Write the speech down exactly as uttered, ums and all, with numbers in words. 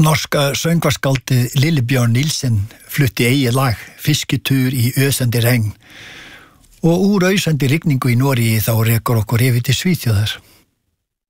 Norska söngvarskáldið Lillebjörn Nielsen flutti eigið lag Fisketur í ösandi regn og úr ausandi rigningu í Noregi þá rekur okkur yfir til Svíþjóðar.